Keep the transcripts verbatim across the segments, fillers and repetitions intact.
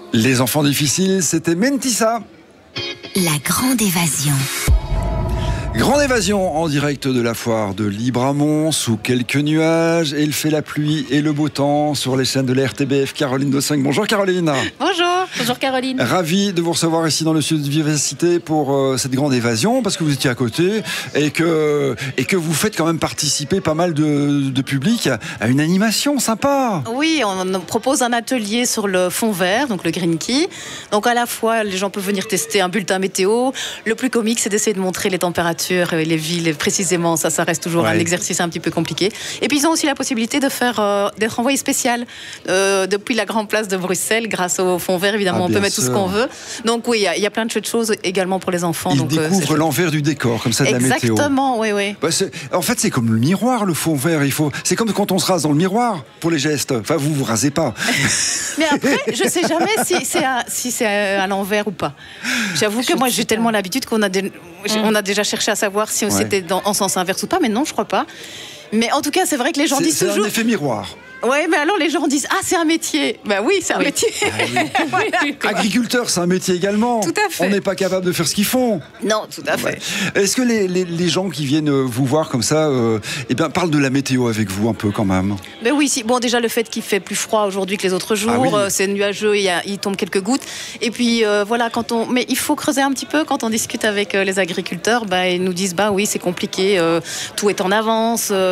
Les enfants difficiles, c'était Mentissa. La grande évasion. Grande évasion en direct de la foire de Libramont, sous quelques nuages, et il fait la pluie et le beau temps sur les chaînes de la R T B F. Caroline Dosing. Bonjour Caroline. Bonjour. Bonjour Caroline. Ravi de vous recevoir ici dans le studio de Vivacité pour euh, cette grande évasion, parce que vous étiez à côté et que, et que vous faites quand même participer pas mal de, de public à une animation sympa. Oui, on propose un atelier sur le fond vert, donc le Green Key. Donc à la fois, les gens peuvent venir tester un bulletin météo. Le plus comique, c'est d'essayer de montrer les températures et les villes précisément. Ça, ça reste toujours ouais. un exercice un petit peu compliqué. Et puis ils ont aussi la possibilité de faire, euh, d'être envoyé spécial euh, depuis la grande place de Bruxelles, grâce au fond vert. Évidemment, ah, on peut mettre sûr. tout ce qu'on veut. Donc oui, il y, y a plein de choses également pour les enfants. Ils donc, découvrent euh, l'envers du décor, comme ça, de Exactement, la météo. Exactement, oui, oui. Bah, en fait, c'est comme le miroir, le fond vert. Il faut... C'est comme quand on se rase dans le miroir pour les gestes. Enfin, vous vous rasez pas. Mais après, je sais jamais si c'est à, si c'est à, à l'envers ou pas. J'avoue que je moi, j'ai tellement l'habitude qu'on a, des, mmh. on a déjà cherché à savoir si ouais. c'était dans, en sens inverse ou pas. Mais non, je crois pas. Mais en tout cas, c'est vrai que les gens c'est, disent c'est toujours... C'est un effet miroir. Oui, mais alors les gens disent « Ah, c'est un métier !» Ben oui, c'est un oui. métier. Ah, oui. voilà. Agriculteur, c'est un métier également. Tout à fait. On n'est pas capable de faire ce qu'ils font. Non, tout à fait. Ouais. Est-ce que les, les, les gens qui viennent vous voir comme ça euh, eh ben, parlent de la météo avec vous un peu quand même? Ben oui, si. Bon, déjà le fait qu'il fait plus froid aujourd'hui que les autres jours, ah oui. euh, c'est nuageux, il, y a, il tombe quelques gouttes. Et puis euh, voilà, quand on... Mais il faut creuser un petit peu quand on discute avec euh, les agriculteurs. Ben, ils nous disent « Bah oui, c'est compliqué, euh, tout est en avance. Euh, »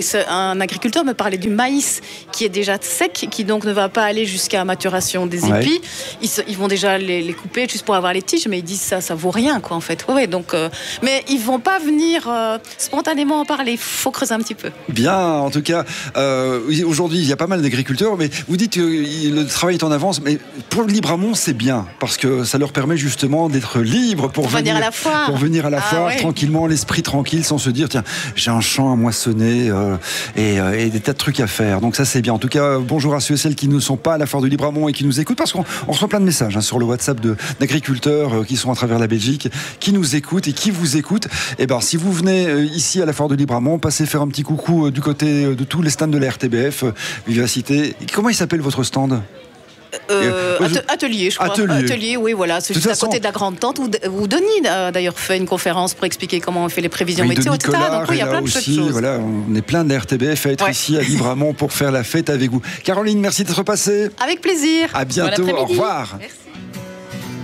Un agriculteur me parlait du maïs qui est déjà sec, qui donc ne va pas aller jusqu'à maturation des épis. Ouais. Ils, se, ils vont déjà les, les couper juste pour avoir les tiges, mais ils disent ça, ça vaut rien, quoi, en fait. Ouais, ouais, donc, euh, mais ils vont pas venir euh, spontanément en parler. Il faut creuser un petit peu. Bien, en tout cas, euh, aujourd'hui, il y a pas mal d'agriculteurs, mais vous dites que le travail est en avance, mais pour le Libramont, c'est bien, parce que ça leur permet justement d'être libres pour, pour venir, venir à la foire, pour venir à la ah, foire ouais. tranquillement, l'esprit tranquille, sans se dire, tiens, j'ai un champ à moissonner euh, et, euh, et des tas de trucs à faire. Donc ça, c'est bien. En tout cas, bonjour à ceux et celles qui ne sont pas à la foire de Libramont et qui nous écoutent, parce qu'on on reçoit plein de messages hein, sur le WhatsApp de, d'agriculteurs euh, qui sont à travers la Belgique, qui nous écoutent et qui vous écoutent. Et ben, si vous venez euh, ici à la foire de Libramont, passez faire un petit coucou euh, du côté de tous les stands de la R T B F, euh, Vivacité. Comment il s'appelle votre stand ? Euh, euh, atelier, je crois. Atelier. atelier, oui, voilà. C'est juste façon... à côté de la Grande Tente où, où Denis a d'ailleurs fait une conférence pour expliquer comment on fait les prévisions oui, météo, Denis et cetera. Collard, donc oui, il y a plein de aussi, choses. Voilà, on est plein de la R T B F à être ouais. ici à Libramont pour faire la fête avec vous. Caroline, merci d'être passée. Avec plaisir. À bientôt. Bon au revoir. Merci.